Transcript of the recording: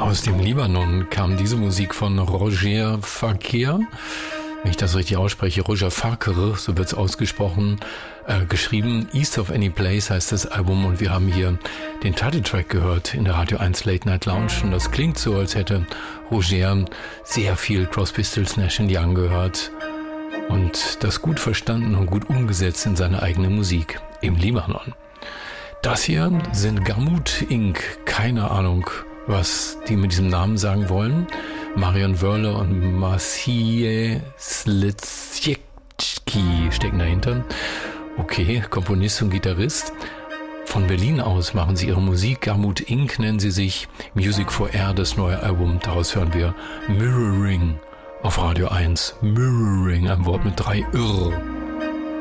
Aus dem Libanon kam diese Musik von Roger Fakir. Wenn ich das richtig ausspreche, Roger Fakir, so wird es ausgesprochen, geschrieben. East of Any Place heißt das Album und wir haben hier den Titeltrack gehört in der Radio 1 Late Night Lounge und das klingt so, als hätte Roger sehr viel Crosby, Stills, Nash & Young gehört und das gut verstanden und gut umgesetzt in seine eigene Musik im Libanon. Das hier sind Gamut Inc. Keine Ahnung, was die mit diesem Namen sagen wollen. Marion Wörle und Maciej Sliczewski stecken dahinter. Okay, Komponist und Gitarrist. Von Berlin aus machen sie ihre Musik. Gamut Inc. nennen sie sich. Music for Air, das neue Album. Daraus hören wir Mirroring auf Radio 1. Mirroring, ein Wort mit 3 Irr.